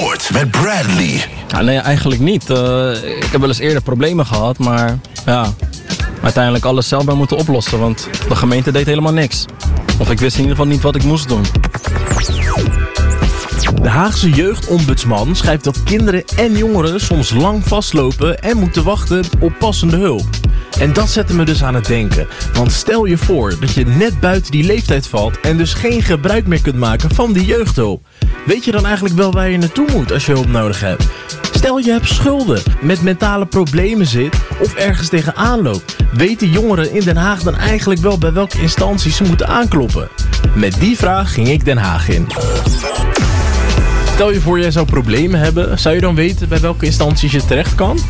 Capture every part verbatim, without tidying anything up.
Sport met Bradley. Ja, nee, eigenlijk niet. Uh, ik heb wel eens eerder problemen gehad, maar ja, uiteindelijk alles zelf bij moeten oplossen, want de gemeente deed helemaal niks. Of ik wist in ieder geval niet wat ik moest doen. De Haagse jeugdombudsman schrijft dat kinderen en jongeren soms lang vastlopen en moeten wachten op passende hulp. En dat zette me dus aan het denken. Want stel je voor dat je net buiten die leeftijd valt en dus geen gebruik meer kunt maken van die jeugdhulp. Weet je dan eigenlijk wel waar je naartoe moet als je hulp nodig hebt? Stel je hebt schulden, met mentale problemen zit of ergens tegenaan loopt. Weten jongeren in Den Haag dan eigenlijk wel bij welke instanties ze moeten aankloppen? Met die vraag ging ik Den Haag in. Stel je voor jij zou problemen hebben, zou je dan weten bij welke instanties je terecht kan?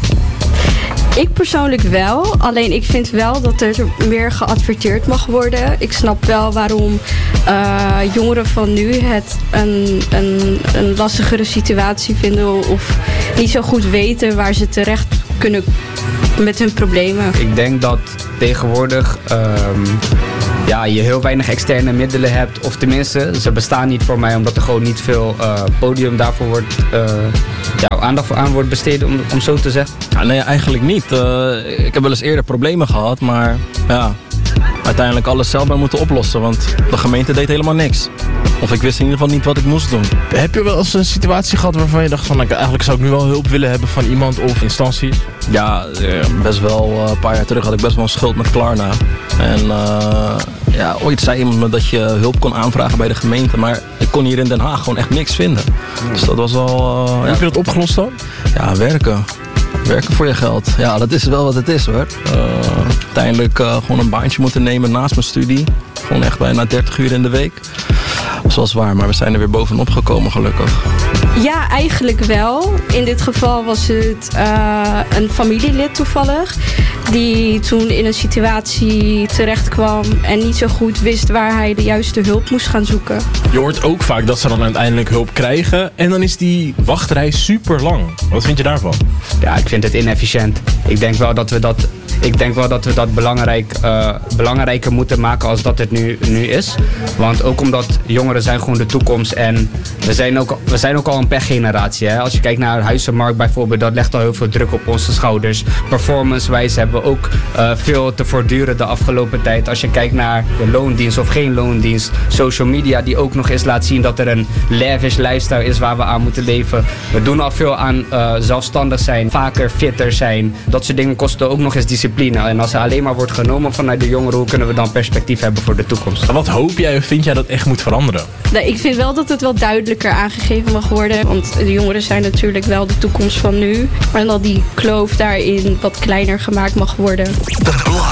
Ik persoonlijk wel, alleen ik vind wel dat er meer geadverteerd mag worden. Ik snap wel waarom uh, jongeren van nu het een, een, een lastigere situatie vinden of niet zo goed weten waar ze terecht kunnen met hun problemen. Ik denk dat tegenwoordig um, ja, je heel weinig externe middelen hebt, of tenminste, ze bestaan niet voor mij omdat er gewoon niet veel uh, podium daarvoor wordt, uh, ja, aandacht voor aan wordt besteed, om, om zo te zeggen. Ja, nee, eigenlijk niet. Uh, ik heb wel eens eerder problemen gehad, maar ja, uiteindelijk alles zelf bij moeten oplossen, want de gemeente deed helemaal niks. Of ik wist in ieder geval niet wat ik moest doen. Heb je wel eens een situatie gehad waarvan je dacht van, eigenlijk zou ik nu wel hulp willen hebben van iemand of instanties? Ja, best wel een paar jaar terug had ik best wel een schuld met Klarna. En uh, ja, ooit zei iemand me dat je hulp kon aanvragen bij de gemeente, maar ik kon hier in Den Haag gewoon echt niks vinden. Dus dat was wel... Uh, Hoe ja. heb je dat opgelost dan? Ja, werken. Werken voor je geld. Ja, dat is wel wat het is hoor. Uh, uiteindelijk uh, gewoon een baantje moeten nemen naast mijn studie. Gewoon echt bijna dertig uur in de week. Dat was wel zwaar, maar we zijn er weer bovenop gekomen gelukkig. Ja, eigenlijk wel. In dit geval was het uh, een familielid toevallig, die toen in een situatie terecht kwam en niet zo goed wist waar hij de juiste hulp moest gaan zoeken. Je hoort ook vaak dat ze dan uiteindelijk hulp krijgen en dan is die wachtrij super lang. Wat vind je daarvan? Ja, ik vind het inefficiënt. Ik denk wel dat we dat... Ik denk wel dat we dat belangrijk, uh, belangrijker moeten maken als dat het nu, nu is. Want ook omdat jongeren zijn gewoon de toekomst. En we zijn ook, we zijn ook al een pechgeneratie. Hè? Als je kijkt naar de huizenmarkt bijvoorbeeld, dat legt al heel veel druk op onze schouders. Performance-wijze hebben we ook uh, veel te voortduren de afgelopen tijd. Als je kijkt naar de loondienst of geen loondienst. Social media die ook nog eens laat zien dat er een lavish lifestyle is waar we aan moeten leven. We doen al veel aan uh, zelfstandig zijn, vaker fitter zijn. Dat soort dingen kosten ook nog eens discipline. En als er alleen maar wordt genomen vanuit de jongeren, hoe kunnen we dan perspectief hebben voor de toekomst? Wat hoop jij of vind jij dat echt moet veranderen? Nou, ik vind wel dat het wel duidelijker aangegeven mag worden. Want de jongeren zijn natuurlijk wel de toekomst van nu. Maar dat die kloof daarin wat kleiner gemaakt mag worden.